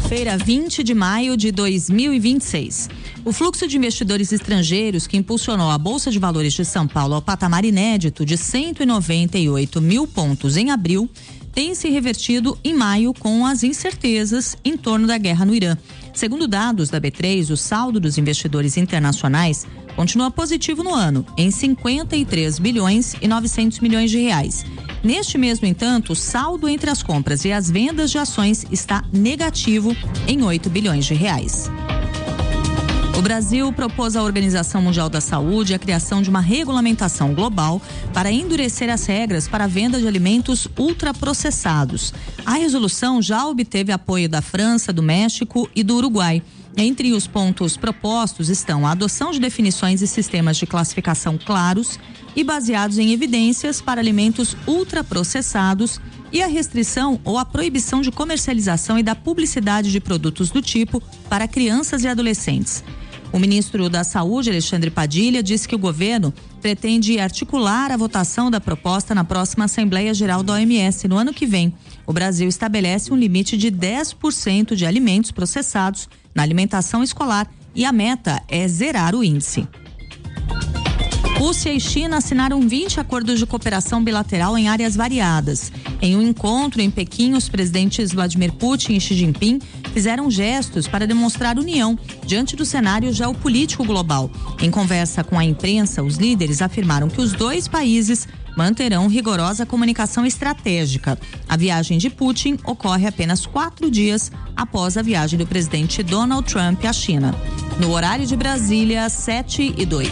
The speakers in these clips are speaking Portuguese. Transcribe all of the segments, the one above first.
Segunda-feira, 20 de maio de 2026. O fluxo de investidores estrangeiros que impulsionou a Bolsa de Valores de São Paulo ao patamar inédito de 198 mil pontos em abril tem se revertido em maio com as incertezas em torno da guerra no Irã. Segundo dados da B3, o saldo dos investidores internacionais continua positivo no ano, em 53 bilhões e 900 milhões de reais. Neste mês, no entanto, o saldo entre as compras e as vendas de ações está negativo em 8 bilhões de reais. O Brasil propôs à Organização Mundial da Saúde a criação de uma regulamentação global para endurecer as regras para a venda de alimentos ultraprocessados. A resolução já obteve apoio da França, do México e do Uruguai. Entre os pontos propostos estão a adoção de definições e sistemas de classificação claros e baseados em evidências para alimentos ultraprocessados e a restrição ou a proibição de comercialização e da publicidade de produtos do tipo para crianças e adolescentes. O ministro da Saúde, Alexandre Padilha, disse que o governo pretende articular a votação da proposta na próxima Assembleia Geral da OMS no ano que vem. O Brasil estabelece um limite de 10% de alimentos processados na alimentação escolar e a meta é zerar o índice. Rússia e China assinaram 20 acordos de cooperação bilateral em áreas variadas. Em um encontro em Pequim, os presidentes Vladimir Putin e Xi Jinping fizeram gestos para demonstrar união diante do cenário geopolítico global. Em conversa com a imprensa, os líderes afirmaram que os dois países manterão rigorosa comunicação estratégica. A viagem de Putin ocorre apenas 4 dias após a viagem do presidente Donald Trump à China. No horário de Brasília, 7:02.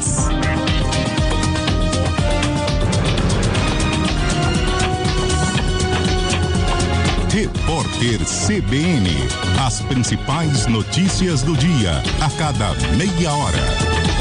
Repórter CBN. As principais notícias do dia, a cada meia hora.